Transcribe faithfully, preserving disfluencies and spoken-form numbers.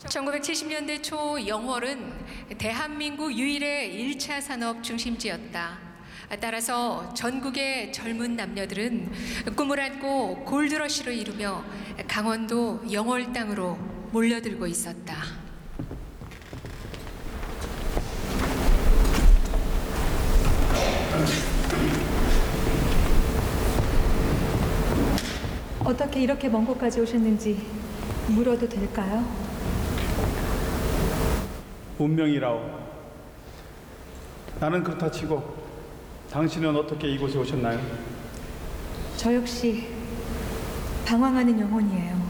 천구백칠십 년대 초 영월은 대한민국 유일의 일 차 산업 중심지였다. 따라서 전국의 젊은 남녀들은 꿈을 안고 골드러시를 이루며 강원도 영월 땅으로 몰려들고 있었다. 어떻게 이렇게 먼 곳까지 오셨는지 물어도 될까요? 운명이라오. 나는 그렇다 치고 당신은 어떻게 이곳에 오셨나요? 저 역시 방황하는 영혼이에요.